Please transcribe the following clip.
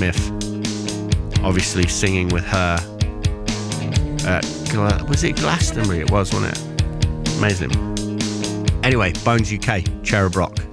Smith, obviously singing with her at, was it Glastonbury? It was, wasn't it? Amazing. Anyway, Bones UK, Cherub Rock.